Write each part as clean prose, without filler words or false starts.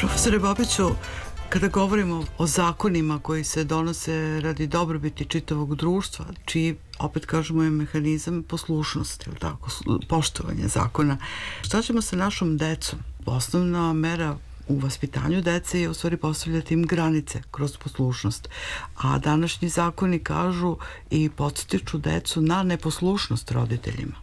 Profesore Babiću, kada govorimo o zakonima koji se donose radi dobrobiti čitavog društva, čiji, opet kažemo, je mehanizam poslušnosti, ili tako, poštovanje zakona, šta ćemo sa našom decom? Osnovna mera u vaspitanju dece je u stvari postavljati im granice kroz poslušnost. A današnji zakoni kažu i podstiču decu na neposlušnost roditeljima.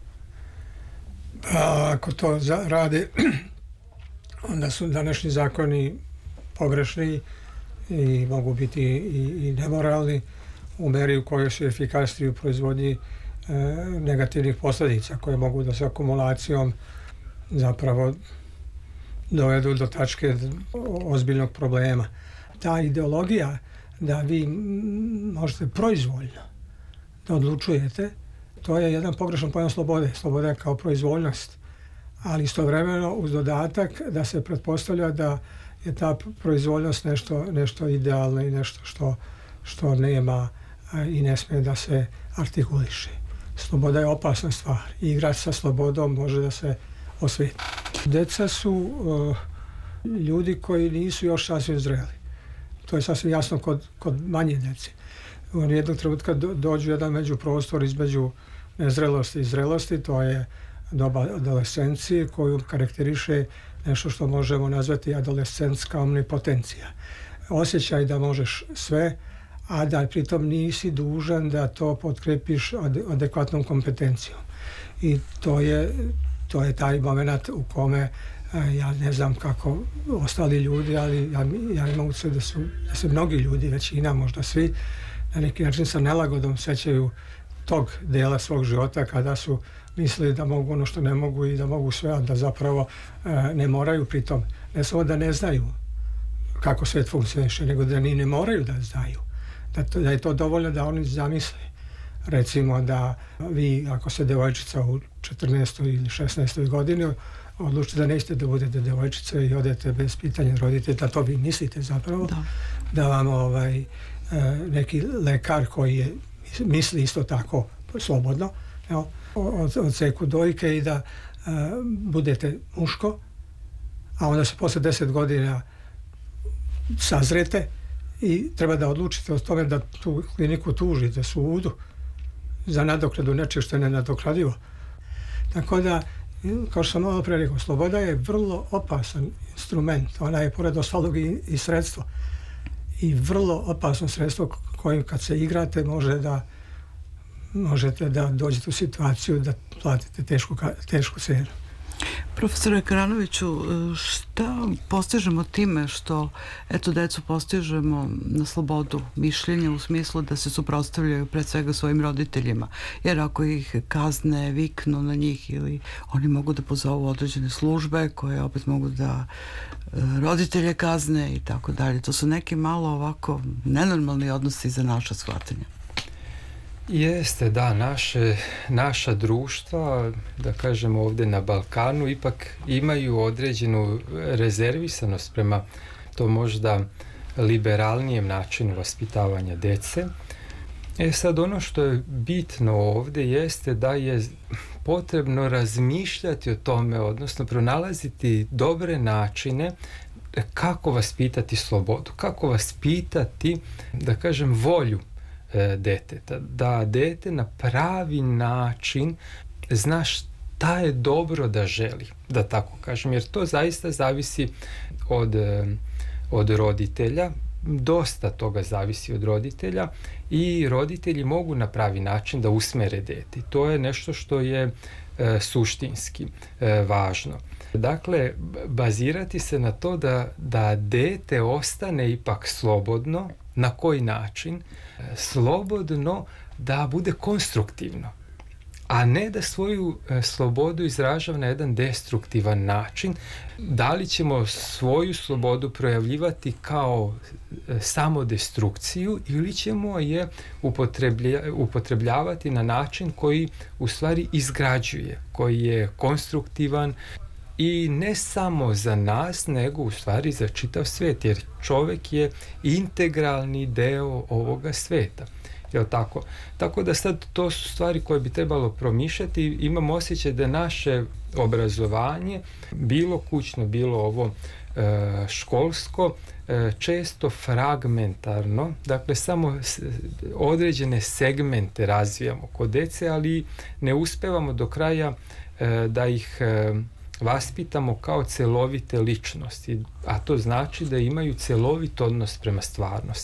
Ako to rade, onda su današnji zakoni pogrešni i mogu biti i nemoralni u meri u kojoj su efikasni u proizvodnji negativnih posljedica koje mogu da se akumulacijom zapravo dovedu do tačke ozbiljnog problema. Ta ideologija da vi možete proizvoljno da odlučujete, to je jedan pogrešan pojam slobode. Sloboda je kao proizvoljnost, ali istovremeno uz dodatak da se pretpostavlja da je ta proizvoljnost nešto idealno i nešto što nema i ne smije da se artikuliše. Sloboda je opasna stvar. Igrati sa slobodom može da se osveti. Deca su ljudi koji nisu još sasvim zreli. To je sasvim jasno kod manje djece. U jednog trenutka dođu jedan međuprostor između nezrelosti i zrelosti, to je doba adolescencije koju karakteriše nešto što možemo nazvati adolescentska omnipotencija. Osjećaj da možeš sve, a da pritom nisi dužan da to potkrepiš adekvatnom kompetencijom. I to je taj moment u kome ja ne znam kako ostali ljudi, ali ja imam utisak da se mnogi ljudi, većina, možda svi, na neki način sa nelagodom sećaju tog dela svog života kada su mislili da mogu ono što ne mogu i da mogu sve, a da zapravo ne moraju pritom. Ne samo da ne znaju kako svet funkcioniše, nego da ni ne moraju da znaju. Da je to dovoljno da oni zamisle. Recimo da vi, ako se devojčica u 14. ili 16. godini odlučite da nećete da budete devojčica i odete bez pitanja roditelja, da to vi mislite zapravo, da vam neki lekar koji misli isto tako slobodno, od seku dojke i da budete muško, a onda se posle 10 godina sazrete i treba da odlučite o tome da tu kliniku tužite sudu za nadoknadu nečeg što je nenadoknadivo. Tako da, kao što sam malo pre rekao, sloboda je vrlo opasan instrument. Ona je pored ostalog i sredstvo. I vrlo opasno sredstvo kojim kad se igrate možete da dođete u situaciju da platite tešku cenu. Profesore Karanoviću, šta postižemo time što decu postižemo na slobodu mišljenja u smislu da se suprotstavljaju pred svega svojim roditeljima? Jer ako ih kazne, viknu na njih, ili oni mogu da pozovu određene službe koje opet mogu da roditelje kazne i tako dalje. To su neki malo ovako nenormalni odnosi za naša shvatanja. Jeste, da, naša društva, da kažemo ovdje na Balkanu, ipak imaju određenu rezervisanost prema to možda liberalnijem načinu vaspitavanja dece. Sad ono što je bitno ovdje jeste da je potrebno razmišljati o tome, odnosno pronalaziti dobre načine kako vaspitati slobodu, kako vaspitati, da kažem, volju deteta, da dete na pravi način zna šta je dobro da želi, da tako kažem, jer to zaista zavisi od roditelja, dosta toga zavisi od roditelja i roditelji mogu na pravi način da usmere dete. To je nešto što je suštinski važno. Dakle, bazirati se na to da dete ostane ipak slobodno. Na koji način? Slobodno da bude konstruktivno, a ne da svoju slobodu izražava na jedan destruktivan način. Da li ćemo svoju slobodu projavljivati kao samodestrukciju ili ćemo je upotrebljavati na način koji u stvari izgrađuje, koji je konstruktivan i ne samo za nas, nego u stvari za čitav svijet, jer čovjek je integralni deo ovoga svijeta. Jel tako? Tako da sad to su stvari koje bi trebalo promišljati. Imam osjećaj da naše obrazovanje, bilo kućno, bilo ovo školsko, često fragmentarno, dakle samo određene segmente razvijamo kod dece, ali ne uspevamo do kraja da ih vaspitamo kao celovite ličnosti, a to znači da imaju celovit odnos prema stvarnosti.